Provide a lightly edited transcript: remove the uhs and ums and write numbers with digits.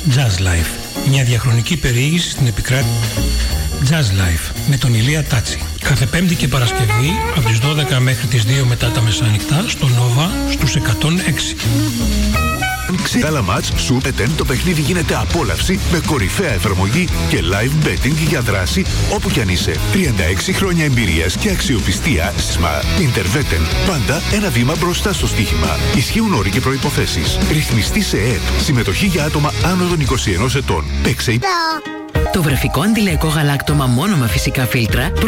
Jazz Life. Μια διαχρονική περιήγηση στην επικράτεια Jazz Life με τον Ηλία Τάτσι. Κάθε Πέμπτη και Παρασκευή από τις 12 μέχρι τις 2 μετά τα μεσάνυχτα στο Nova στους 106. Άλλα μάτς, Super 10 το παιχνίδι γίνεται απόλαυση με κορυφαία εφαρμογή και live betting για δράση όπου κι αν είσαι. 36 χρόνια εμπειρίας και αξιοπιστία ΣΜΑ. Interveten. Πάντα ένα βήμα μπροστά στο στοίχημα. Ισχύουν όροι και προϋποθέσεις. Ρυθμιστή σε ΕΕΠ. Συμμετοχή για άτομα άνω των 21 ετών. Παίξε. Το βρεφικό αντιλαϊκό γαλάκτωμα μόνο με φυσικά φίλτρα